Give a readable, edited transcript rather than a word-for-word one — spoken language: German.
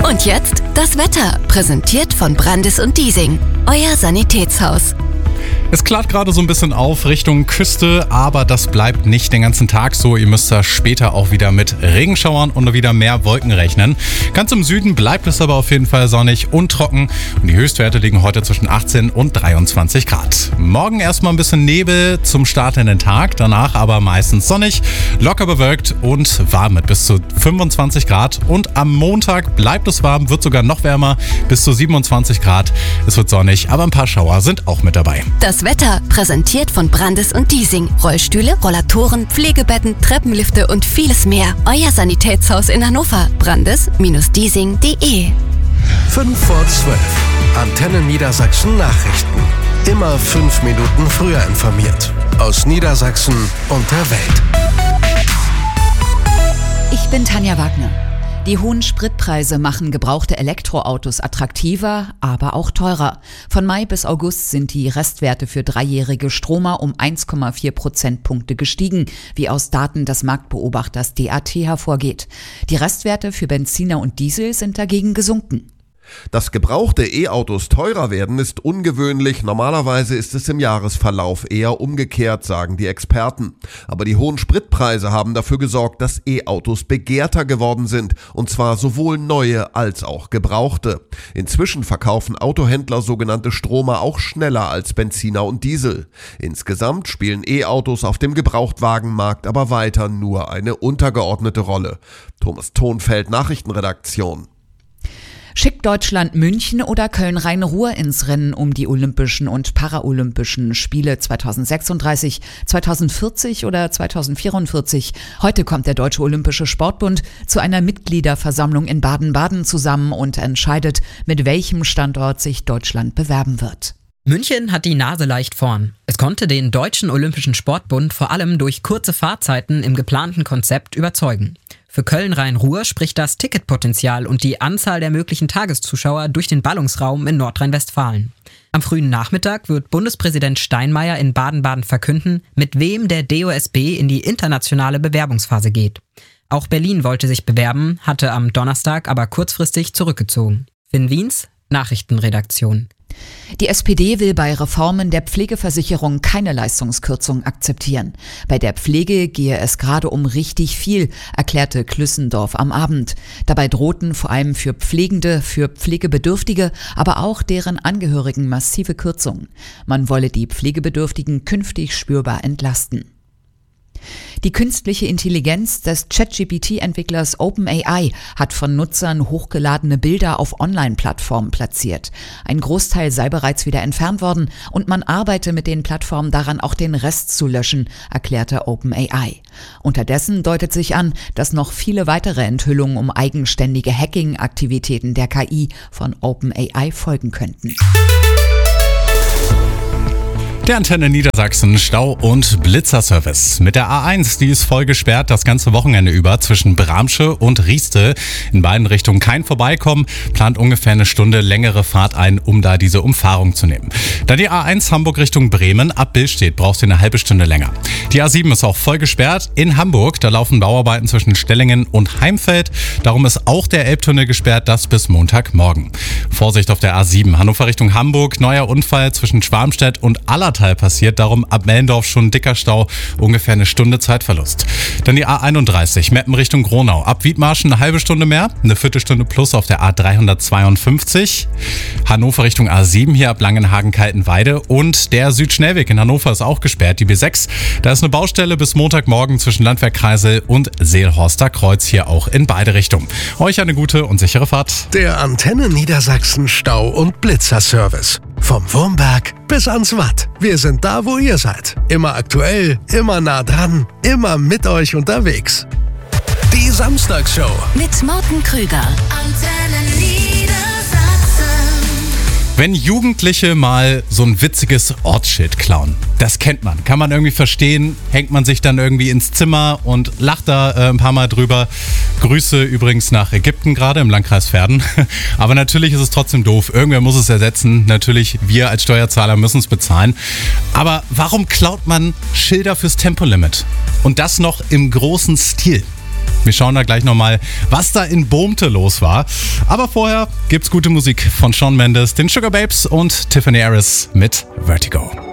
Und jetzt das Wetter, präsentiert von Brandis und Diesing, euer Sanitätshaus. Es klart gerade so ein bisschen auf Richtung Küste, aber das bleibt nicht den ganzen Tag so. Ihr müsst da später auch wieder mit Regenschauern und wieder mehr Wolken rechnen. Ganz im Süden bleibt es aber auf jeden Fall sonnig und trocken und die Höchstwerte liegen heute zwischen 18 und 23 Grad. Morgen erstmal ein bisschen Nebel zum Start in den Tag, danach aber meistens sonnig, locker bewölkt und warm mit bis zu 25 Grad. Und am Montag bleibt es warm, wird sogar noch wärmer, bis zu 27 Grad. Es wird sonnig, aber ein paar Schauer sind auch mit dabei. Das Wetter, präsentiert von Brandis und Diesing. Rollstühle, Rollatoren, Pflegebetten, Treppenlifte und vieles mehr. Euer Sanitätshaus in Hannover. Brandis-diesing.de. 5 vor 12. Antenne Niedersachsen Nachrichten. Immer 5 Minuten früher informiert. Aus Niedersachsen und der Welt. Ich bin Tanja Wagner. Die hohen Spritpreise machen gebrauchte Elektroautos attraktiver, aber auch teurer. Von Mai bis August sind die Restwerte für dreijährige Stromer um 1,4 Prozentpunkte gestiegen, wie aus Daten des Marktbeobachters DAT hervorgeht. Die Restwerte für Benziner und Diesel sind dagegen gesunken. Dass gebrauchte E-Autos teurer werden, ist ungewöhnlich. Normalerweise ist es im Jahresverlauf eher umgekehrt, sagen die Experten. Aber die hohen Spritpreise haben dafür gesorgt, dass E-Autos begehrter geworden sind. Und zwar sowohl neue als auch gebrauchte. Inzwischen verkaufen Autohändler sogenannte Stromer auch schneller als Benziner und Diesel. Insgesamt spielen E-Autos auf dem Gebrauchtwagenmarkt aber weiter nur eine untergeordnete Rolle. Thomas Thonfeld, Nachrichtenredaktion. Schickt Deutschland München oder Köln-Rhein-Ruhr ins Rennen um die Olympischen und Paralympischen Spiele 2036, 2040 oder 2044? Heute kommt der Deutsche Olympische Sportbund zu einer Mitgliederversammlung in Baden-Baden zusammen und entscheidet, mit welchem Standort sich Deutschland bewerben wird. München hat die Nase leicht vorn. Es konnte den Deutschen Olympischen Sportbund vor allem durch kurze Fahrzeiten im geplanten Konzept überzeugen. Für Köln-Rhein-Ruhr spricht das Ticketpotenzial und die Anzahl der möglichen Tageszuschauer durch den Ballungsraum in Nordrhein-Westfalen. Am frühen Nachmittag wird Bundespräsident Steinmeier in Baden-Baden verkünden, mit wem der DOSB in die internationale Bewerbungsphase geht. Auch Berlin wollte sich bewerben, hatte am Donnerstag aber kurzfristig zurückgezogen. Finn Wiens, Nachrichtenredaktion. Die SPD will bei Reformen der Pflegeversicherung keine Leistungskürzung akzeptieren. Bei der Pflege gehe es gerade um richtig viel, erklärte Klüssendorf am Abend. Dabei drohten vor allem für Pflegende, für Pflegebedürftige, aber auch deren Angehörigen massive Kürzungen. Man wolle die Pflegebedürftigen künftig spürbar entlasten. Die künstliche Intelligenz des ChatGPT-Entwicklers OpenAI hat von Nutzern hochgeladene Bilder auf Online-Plattformen platziert. Ein Großteil sei bereits wieder entfernt worden und man arbeite mit den Plattformen daran, auch den Rest zu löschen, erklärte OpenAI. Unterdessen deutet sich an, dass noch viele weitere Enthüllungen um eigenständige Hacking-Aktivitäten der KI von OpenAI folgen könnten. Der Antenne Niedersachsen Stau- und Blitzerservice. Mit der A1, die ist voll gesperrt das ganze Wochenende über zwischen Bramsche und Rieste. In beiden Richtungen kein Vorbeikommen, plant ungefähr eine Stunde längere Fahrt ein, um da diese Umfahrung zu nehmen. Dann die A1 Hamburg Richtung Bremen, ab Billstedt brauchst du eine halbe Stunde länger. Die A7 ist auch voll gesperrt in Hamburg, da laufen Bauarbeiten zwischen Stellingen und Heimfeld. Darum ist auch der Elbtunnel gesperrt, das bis Montagmorgen. Vorsicht auf der A7, Hannover Richtung Hamburg, neuer Unfall zwischen Schwarmstedt und Allertal passiert, darum ab Mellendorf schon ein dicker Stau, ungefähr eine Stunde Zeitverlust. Dann die A31, Meppen Richtung Gronau, ab Wiedmarschen eine halbe Stunde mehr, eine Viertelstunde plus auf der A352. Hannover Richtung A7 hier ab Langenhagen-Kaltenweide und der Südschnellweg in Hannover ist auch gesperrt, die B6. Da ist eine Baustelle bis Montagmorgen zwischen Landwehr Kreisel und Seelhorster Kreuz, hier auch in beide Richtungen. Euch eine gute und sichere Fahrt. Der Antenne Niedersachsen Stau- und Blitzerservice. Vom Wurmberg bis ans Watt. Wir sind da, wo ihr seid. Immer aktuell, immer nah dran, immer mit euch unterwegs. Die Samstagshow Mit Morten Krüger. Antenne Niedersachsen. Wenn Jugendliche mal so ein witziges Ortsschild klauen, das kennt man, kann man irgendwie verstehen, hängt man sich dann irgendwie ins Zimmer und lacht da ein paar Mal drüber. Grüße übrigens nach Ägypten gerade im Landkreis Verden. Aber natürlich ist es trotzdem doof, irgendwer muss es ersetzen. Natürlich, wir als Steuerzahler müssen es bezahlen. Aber warum klaut man Schilder fürs Tempolimit? Und das noch im großen Stil. Wir schauen da gleich nochmal, was da in Boomte los war. Aber vorher gibt's gute Musik von Shawn Mendes, den Sugar Babes und Tiffany Harris mit Vertigo.